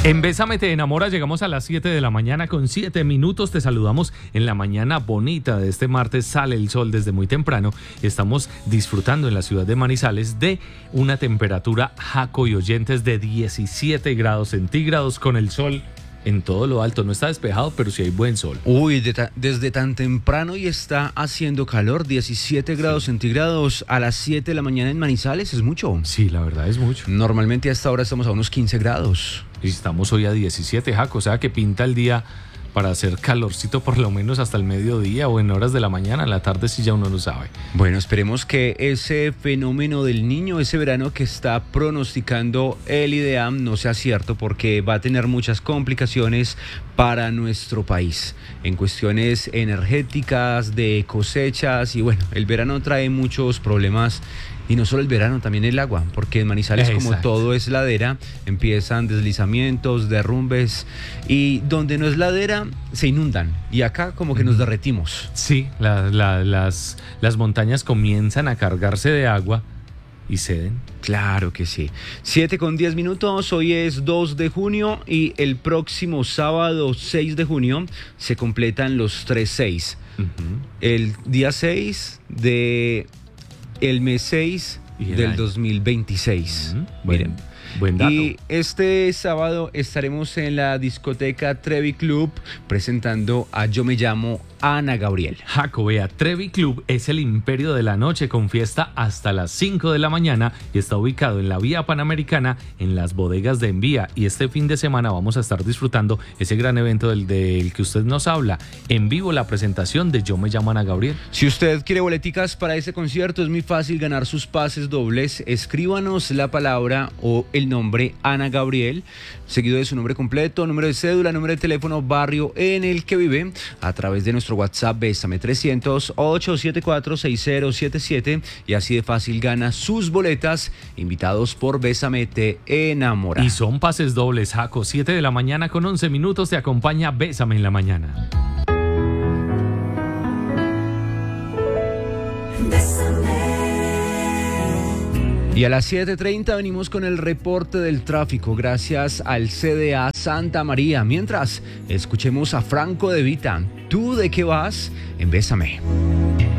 En Bésame te enamora llegamos a las 7 de la mañana con 7 minutos. Te saludamos en la mañana bonita de este martes. Sale el sol desde muy temprano. Estamos disfrutando en la ciudad de Manizales de una temperatura, Jaco y oyentes, de 17 grados centígrados con el sol en todo lo alto. No está despejado, pero sí hay buen sol. Uy, desde tan temprano y está haciendo calor, 17 grados centígrados a las 7 de la mañana en Manizales, ¿es mucho? Sí, la verdad es mucho. Normalmente a esta hora estamos a unos 15 grados. Y estamos hoy a 17, Jaco, o sea que pinta el día para hacer calorcito por lo menos hasta el mediodía o en horas de la mañana. En la tarde sí ya uno lo sabe. Bueno, esperemos que ese fenómeno del Niño, ese verano que está pronosticando el IDEAM no sea cierto, porque va a tener muchas complicaciones para nuestro país en cuestiones energéticas, de cosechas, y bueno, el verano trae muchos problemas. Y no solo el verano, también el agua, porque en Manizales, como todo es ladera, empiezan deslizamientos, derrumbes, y donde no es ladera se inundan, y acá como que nos derretimos. Sí, las montañas comienzan a cargarse de agua y ceden. Claro que sí. 7:10, hoy es 2 de junio y el próximo sábado 6 de junio se completan los 3-6. El día 6 de el mes 6 del 2026. Miren. Buen dato. Y este sábado estaremos en la discoteca Trevi Club presentando a Yo Me Llamo Ana Gabriel. Jaco, vea, Trevi Club es el imperio de la noche con fiesta hasta las 5 de la mañana y está ubicado en la vía Panamericana en las bodegas de Envía. Y este fin de semana vamos a estar disfrutando ese gran evento del que usted nos habla. En vivo la presentación de Yo Me Llamo Ana Gabriel. Si usted quiere boleticas para ese concierto, es muy fácil ganar sus pases dobles. Escríbanos la palabra o el nombre Ana Gabriel, seguido de su nombre completo, número de cédula, número de teléfono, barrio en el que vive, a través de nuestro WhatsApp Bésame 300-874-6077, y así de fácil gana sus boletas. Invitados por Bésame te enamora. Y son pases dobles, Jaco. 7 de la mañana con 11 minutos te acompaña Bésame en la mañana. Y a las 7:30 venimos con el reporte del tráfico gracias al CDA Santa María. Mientras, escuchemos a Franco De Vita. ¿Tú de qué vas? En Bésame.